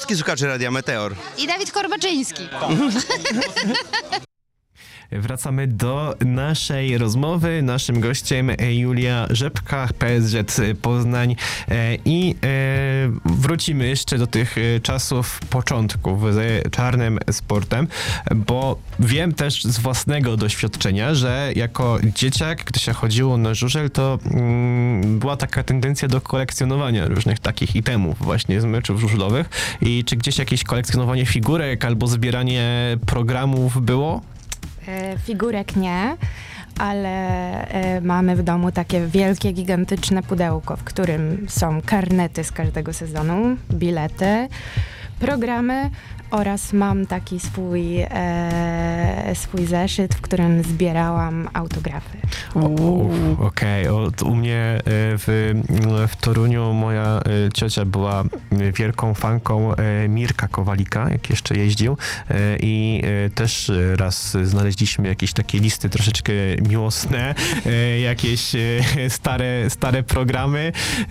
Kwiatkowski, słuchacze Radia Meteor. I Dawid Korbaczyński. Wracamy do naszej rozmowy. Naszym gościem Julia Rzepka, PSZ Poznań i wrócimy jeszcze do tych czasów początków z czarnym sportem, bo wiem też z własnego doświadczenia, że jako dzieciak, gdy się chodziło na żużel, to była taka tendencja do kolekcjonowania różnych takich itemów właśnie z meczów żużlowych. I czy gdzieś jakieś kolekcjonowanie figurek albo zbieranie programów było? Figurek nie, ale mamy w domu takie wielkie, gigantyczne pudełko, w którym są karnety z każdego sezonu, bilety, programy oraz mam taki swój zeszyt, w którym zbierałam autografy. Okej. U mnie w Toruniu moja ciocia była wielką fanką Mirka Kowalika, jak jeszcze jeździł, i też raz znaleźliśmy jakieś takie listy troszeczkę miłosne, jakieś stare programy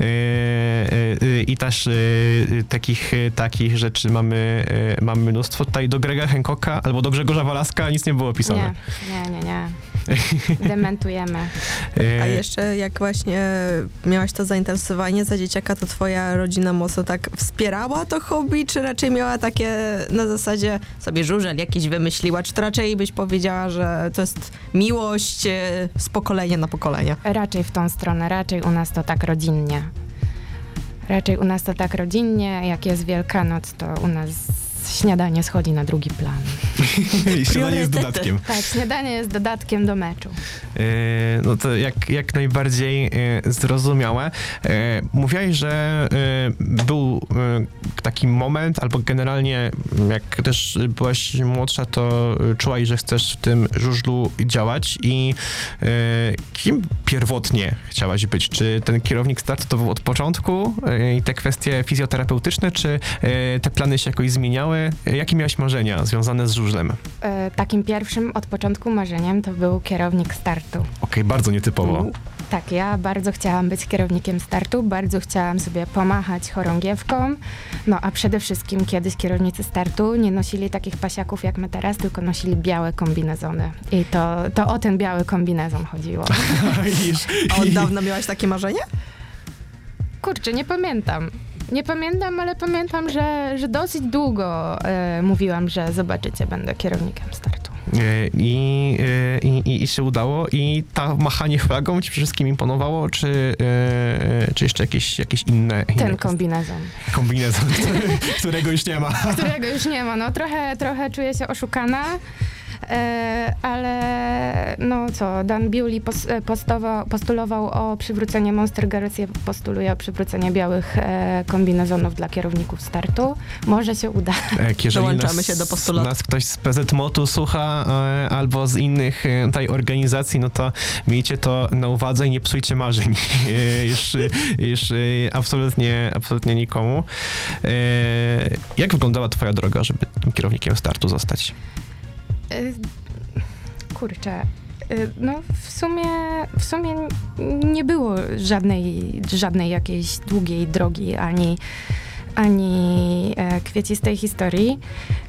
i też takich rzeczy mamy mnóstwo. Tutaj do Grega Hancocka albo do Grzegorza Walaska nic nie było pisane. Nie. Dementujemy. A jeszcze jak właśnie miałaś to zainteresowanie za dzieciaka, to twoja rodzina mocno tak wspierała to hobby, czy raczej miała takie na zasadzie sobie żużel jakiś wymyśliła, czy to raczej byś powiedziała, że to jest miłość z pokolenia na pokolenie? Raczej w tą stronę, raczej u nas to tak rodzinnie. Jak jest Wielkanoc, to u nas śniadanie schodzi na drugi plan. Śniadanie jest dodatkiem. Tak, śniadanie jest dodatkiem do meczu. No to jak najbardziej zrozumiałe. Mówiłaś, że był taki moment, albo generalnie jak też byłaś młodsza, to czułaś, że chcesz w tym żużlu działać i kim pierwotnie chciałaś być? Czy ten kierownik startu to był od początku i te kwestie fizjoterapeutyczne, czy te plany się jakoś zmieniały? Jakie miałaś marzenia związane z żużlem? Takim pierwszym od początku marzeniem to był kierownik startu. Okej, bardzo nietypowo. Tak, ja bardzo chciałam być kierownikiem startu, bardzo chciałam sobie pomachać chorągiewką, no a przede wszystkim kiedyś kierownicy startu nie nosili takich pasiaków jak my teraz, tylko nosili białe kombinezony. I to o ten biały kombinezon chodziło. A od dawna miałaś takie marzenie? Kurczę, nie pamiętam, ale pamiętam, że dosyć długo mówiłam, że zobaczycie, będę kierownikiem startu. I się udało? I ta machanie flagą ci wszystkim imponowało? Czy jeszcze jakieś inne? Ten kombinezon. Kombinezon, którego już nie ma. Którego już nie ma. No trochę czuję się oszukana. Ale no co, Dan Bewley postulował o przywrócenie Monster Garage, postuluje o przywrócenie białych kombinezonów dla kierowników startu. Może się uda. Dołączamy się do postulatu. Nas ktoś z PZ Motu słucha albo z innych tutaj organizacji, no to miejcie to na uwadze i nie psujcie marzeń. już absolutnie nikomu. Jak wyglądała twoja droga, żeby tym kierownikiem startu zostać? Kurczę, no w sumie nie było żadnej jakiejś długiej drogi, ani kwiecistej historii.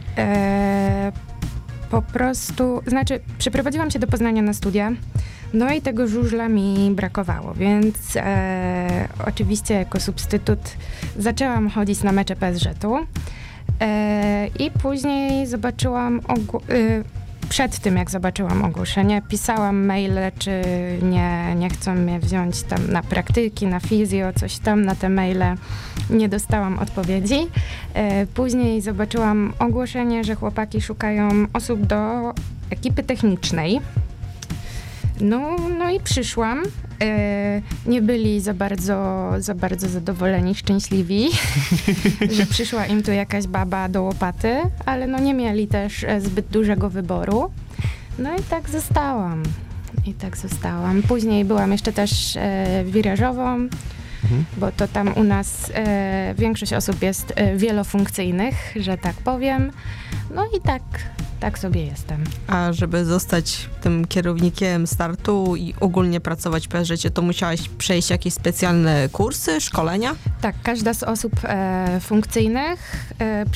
Po prostu, przeprowadziłam się do Poznania na studia, no i tego żużla mi brakowało, więc oczywiście jako substytut zaczęłam chodzić na mecze PSŻ-u. I później zobaczyłam, przed tym jak zobaczyłam ogłoszenie, pisałam maile, czy nie chcą mnie wziąć tam na praktyki, na fizjo, coś tam, na te maile nie dostałam odpowiedzi. Później zobaczyłam ogłoszenie, że chłopaki szukają osób do ekipy technicznej. No i przyszłam. Nie byli za bardzo zadowoleni, szczęśliwi, że przyszła im tu jakaś baba do łopaty, ale no nie mieli też zbyt dużego wyboru. No i tak zostałam. Później byłam jeszcze też wirażową, bo to tam u nas większość osób jest wielofunkcyjnych, że tak powiem. No i tak sobie jestem. A żeby zostać tym kierownikiem startu i ogólnie pracować w PSŻ, to musiałaś przejść jakieś specjalne kursy, szkolenia? Tak, każda z osób funkcyjnych